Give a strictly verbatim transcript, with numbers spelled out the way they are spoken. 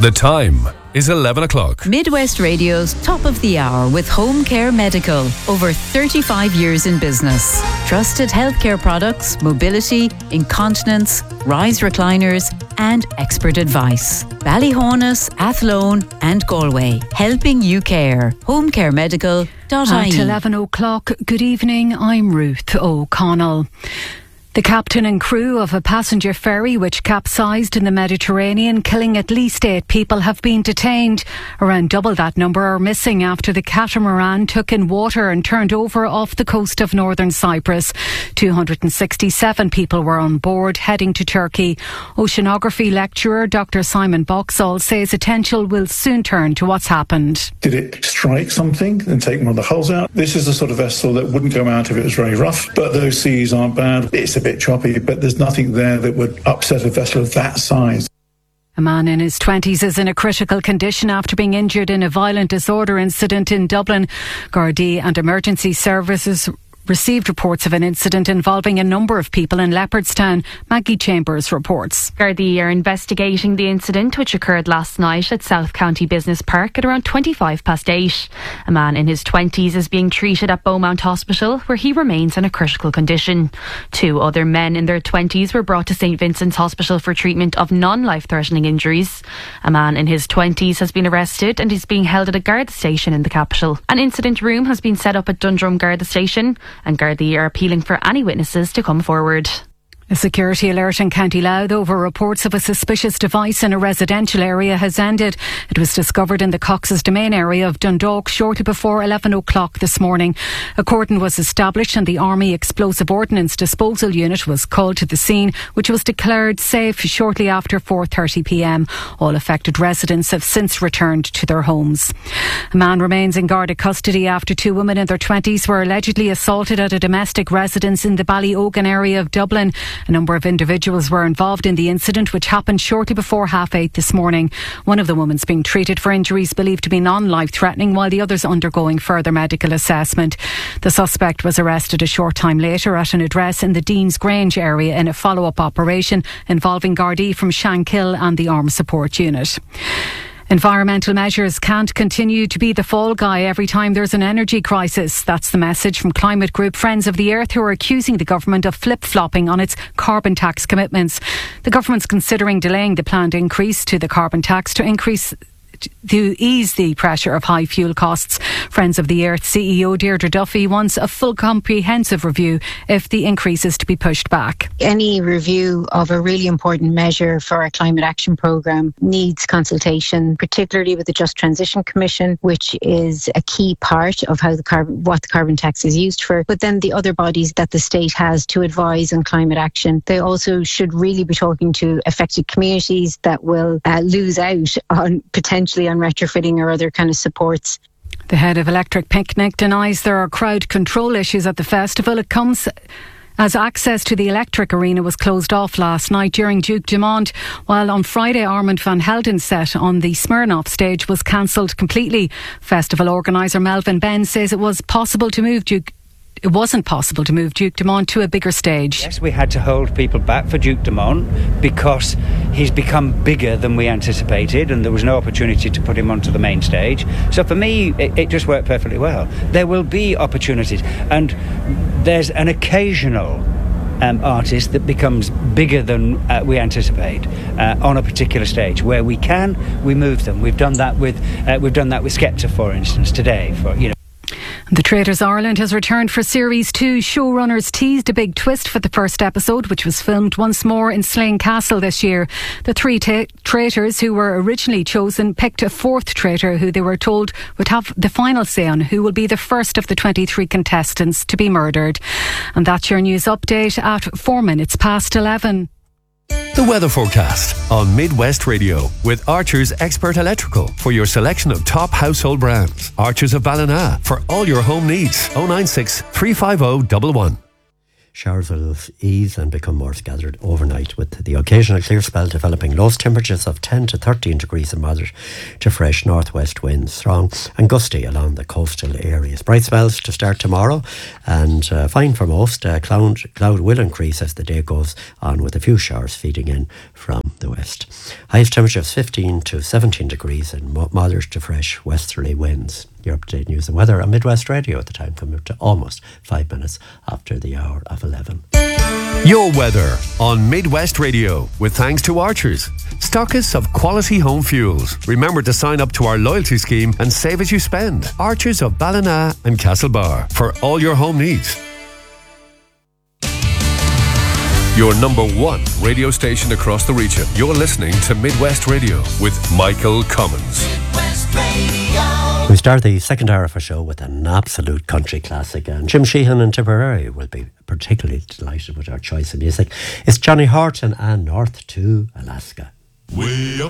The time is eleven o'clock. Midwest Radio's Top of the Hour with Home Care Medical. Over thirty-five years in business. Trusted healthcare products, mobility, incontinence, rise recliners and expert advice. Ballyhonus, Athlone and Galway. Helping you care. home care medical dot I E. At eleven o'clock, good evening, I'm Ruth O'Connell. The captain and crew of a passenger ferry which capsized in the Mediterranean, killing at least eight people, have been detained. Around double that number are missing after the catamaran took in water and turned over off the coast of northern Cyprus. two hundred sixty-seven people were on board, heading to Turkey. Oceanography lecturer Doctor Simon Boxall says attention will soon turn to what's happened. Did it strike something and take one of the hulls out? This is the sort of vessel that wouldn't go out if it was very rough, but those seas aren't bad. It's a bit choppy, but there's nothing there that would upset a vessel of that size. A man in his twenties is in a critical condition after being injured in a violent disorder incident in Dublin. Gardaí and emergency services received reports of an incident involving a number of people in Leopardstown. Maggie Chambers reports. Gardaí are investigating the incident which occurred last night at South County Business Park at around twenty-five past eight. A man in his twenties is being treated at Beaumont Hospital where he remains in a critical condition. Two other men in their twenties were brought to St Vincent's Hospital for treatment of non-life-threatening injuries. A man in his twenties has been arrested and is being held at a Garda station in the capital. An incident room has been set up at Dundrum Garda station, and Gardaí are appealing for any witnesses to come forward. A security alert in County Louth over reports of a suspicious device in a residential area has ended. It was discovered in the Cox's Domain area of Dundalk shortly before eleven o'clock this morning. A cordon was established and the Army Explosive Ordnance Disposal Unit was called to the scene, which was declared safe shortly after four thirty p m. All affected residents have since returned to their homes. A man remains in Garda custody after two women in their twenties were allegedly assaulted at a domestic residence in the Ballyogan area of Dublin. A number of individuals were involved in the incident, which happened shortly before half eight this morning. One of the women's being treated for injuries believed to be non-life-threatening, while the others undergoing further medical assessment. The suspect was arrested a short time later at an address in the Dean's Grange area in a follow-up operation involving Gardaí from Shankill and the Armed Support Unit. Environmental measures can't continue to be the fall guy every time there's an energy crisis. That's the message from climate group Friends of the Earth, who are accusing the government of flip-flopping on its carbon tax commitments. The government's considering delaying the planned increase to the carbon tax to increase to ease the pressure of high fuel costs. Friends of the Earth C E O Deirdre Duffy wants a full comprehensive review if the increase is to be pushed back. Any review of a really important measure for our climate action programme needs consultation, particularly with the Just Transition Commission, which is a key part of how the carbon, what the carbon tax is used for, but then the other bodies that the state has to advise on climate action. They also should really be talking to affected communities that will uh, lose out on potentially on retrofitting or other kind of supports. The head of Electric Picnic denies there are crowd control issues at the festival. It comes as access to the Electric Arena was closed off last night during Duke Dumont, while on Friday Armand van Helden's set on the Smirnoff stage was cancelled completely. Festival organiser Melvin Ben says it was possible to move Duke It wasn't possible to move Duke Dumont to a bigger stage. Yes, we had to hold people back for Duke Dumont because he's become bigger than we anticipated and there was no opportunity to put him onto the main stage. So for me, it, it just worked perfectly well. There will be opportunities, and there's an occasional um, artist that becomes bigger than uh, we anticipate uh, on a particular stage. Where we can, we move them. We've done that with uh, we've done that with Skepta, for instance, today. For you know. The Traitors Ireland has returned for Series two. Showrunners teased a big twist for the first episode, which was filmed once more in Slane Castle this year. The three ta- traitors who were originally chosen picked a fourth traitor who they were told would have the final say on who will be the first of the twenty-three contestants to be murdered. And that's your news update at four minutes past eleven. The weather forecast on Midwest Radio with Archer's Expert Electrical for your selection of top household brands. Archer's of Ballina for all your home needs. oh nine six, three five oh, one one. Showers will ease and become more scattered overnight, with the occasional clear spell developing. Lowest temperatures of ten to thirteen degrees and moderate to fresh northwest winds, strong and gusty along the coastal areas. Bright spells to start tomorrow, and uh, fine for most. Uh, cloud, cloud will increase as the day goes on, with a few showers feeding in from the west. Highest temperatures fifteen to seventeen degrees and mo- moderate to fresh westerly winds. Your up-to-date news and weather on Midwest Radio at the time coming up to almost five minutes after the hour of eleven. Your weather on Midwest Radio, with thanks to Archers, stockists of quality home fuels. Remember to sign up to our loyalty scheme and save as you spend. Archers of Ballina and Castlebar, for all your home needs. Your number one radio station across the region. You're listening to Midwest Radio with Michael Cummins. Midwest Radio. We start the second hour of our show with an absolute country classic, and Jim Sheehan and Tipperary will be particularly delighted with our choice of music. It's Johnny Horton and North to Alaska. Way up